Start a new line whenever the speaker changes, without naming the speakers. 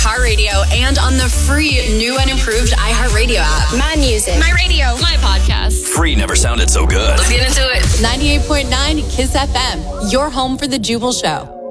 car radio and on the free new and improved iHeartRadio app.
My music.
My radio. My podcast.
Free never sounded so good.
Let's get into it.
98.9 KISS FM, your home for the Jubal Show.